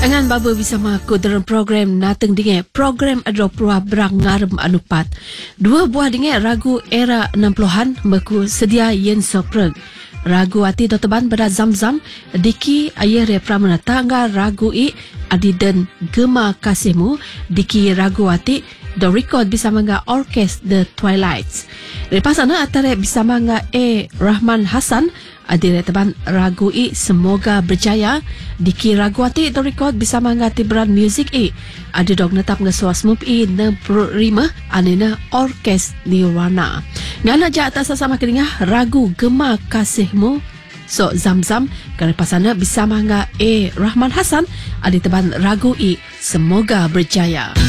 Angan baba bisa maku dalam program nateng dinge program adro prua berang ngarem anupat. Dua buah dinge ragu era 60-an meku sedia yen sopreg. Ragu ati doteban pada zam-zam diki ayere pramana tangga ragu i adiden gema kasihmu diki ragu ati do record bisa mangga orkes The Twilights. Lepas sana atare bisa mangga Rahman Hassan adire teban ragu i semoga berjaya diki ragu ati do record bisa mangga tibran music i adi dog netap ngesuas mup i ne prima anena orkes Nirwana. Ngana ja atas sama kedingah ragu gema kasihmu so zam-zam kare pasana bisa mangga Rahman Hassan adi teban ragu i semoga berjaya.